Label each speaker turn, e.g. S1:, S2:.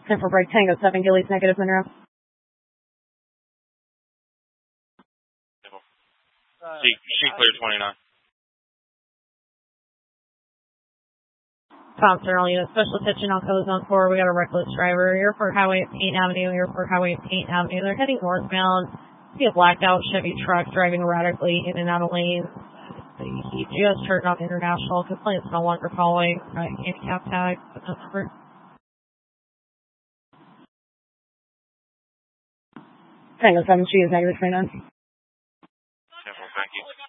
S1: 10 for break, Tango 7, Gillies negative, Monroe.
S2: She cleared 29.
S1: Thompson, all units, special attention on code zone 4. We got a reckless driver. Airport Highway 8 Avenue, Airport Highway 8 Avenue. They're heading northbound. See a blacked out Chevy truck driving erratically in and out of lanes. He just turned off International. Complaints no longer following. Handicap tag. Tango 7, she is negative 29.
S2: Simple, thank you.